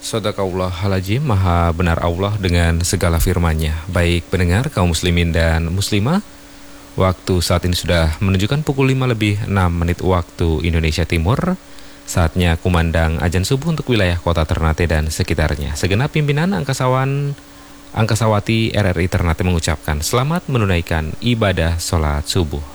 Sadaqallahaladzim, maha benar Allah dengan segala firman-Nya. Baik pendengar kaum muslimin dan muslimah, waktu saat ini sudah menunjukkan pukul 5:06 waktu Indonesia Timur. Saatnya kumandang azan subuh untuk wilayah kota Ternate dan sekitarnya. Segenap pimpinan Angkasawati RRI Ternate mengucapkan selamat menunaikan ibadah sholat subuh.